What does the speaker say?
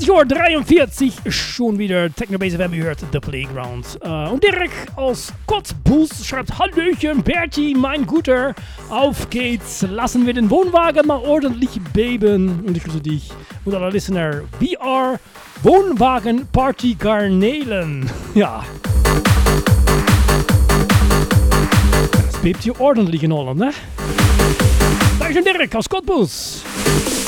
Uhr 43 schon wieder Technobase FM gehört, The Playground. Und Dirk aus Cottbus schreibt: Hallöchen, Berti, mein Guter. Auf geht's, lassen wir den Wohnwagen mal ordentlich beben. Und ich grüße dich und alle Listener. VR Wohnwagen Party Garnelen. Ja. Das bebt hier ordentlich in Holland, ne? Dankeschön, Dirk aus Cottbus.